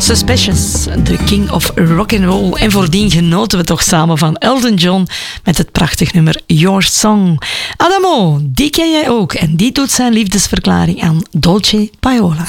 Suspicious, de king of rock'n'roll. En voordien genoten we toch samen van Elton John met het prachtig nummer Your Song. Adamo, die ken jij ook en die doet zijn liefdesverklaring aan Dolce Paola.